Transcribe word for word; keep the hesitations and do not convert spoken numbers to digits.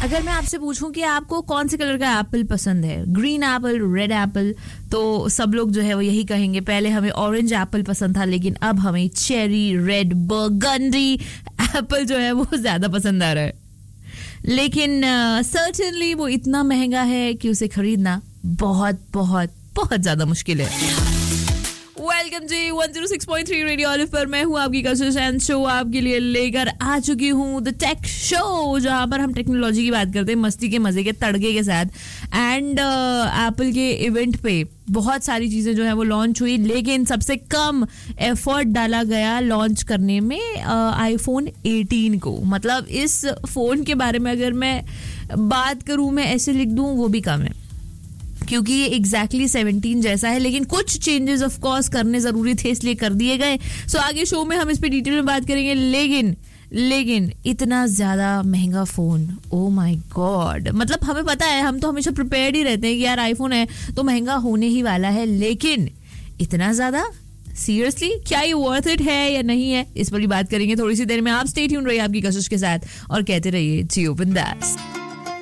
अगर मैं आपसे पूछूं कि आपको कौन से कलर का एप्पल पसंद है, ग्रीन एप्पल, रेड एप्पल, तो सब लोग जो है वो यही कहेंगे पहले हमें ऑरेंज एप्पल पसंद था लेकिन अब हमें चेरी, रेड, बर्गंडी एप्पल जो है वो ज्यादा पसंद आ रहा है. लेकिन सर्टेनली uh, वो इतना महंगा है कि उसे खरीदना बहुत बहुत बहुत ज्यादा मुश्किल है. वेलकम जी one zero six point three radio olive पर मैं हूँ आपकी कशिश एंड शो आपके लिए लेकर आ चुकी हूँ द टेक शो, जहाँ पर हम टेक्नोलॉजी की बात करते हैं मस्ती के मजे के तड़के के साथ. एंड एप्पल uh, के इवेंट पे बहुत सारी चीजें जो है वो लॉन्च हुई लेकिन सबसे कम एफर्ट डाला गया लॉन्च करने में आईफोन एटीन को. मतलब इस फोन के बारे में अगर मैं बात करूँ, मैं ऐसे लिख दूँ वो भी कम है क्योंकि ये एग्जैक्टली सेवनटीन जैसा है लेकिन कुछ चेंजेस ऑफ कोर्स करने जरूरी थे इसलिए कर दिए गए. सो so, आगे शो में हम इस पे डिटेल में बात करेंगे. लेकिन लेकिन इतना ज्यादा महंगा फोन, ओ माय गॉड. मतलब हमें पता है, हम तो हमेशा प्रिपेयर्ड ही रहते हैं कि यार आईफोन है तो महंगा होने ही वाला है, लेकिन इतना ज्यादा सीरियसली क्या ये वर्थ इट है या नहीं है, इस पर ही बात करेंगे थोड़ी सी देर में. आप स्टे ट्यून रहिए आपकी कशिश के साथ और कहते रहिए जियो बिंदास.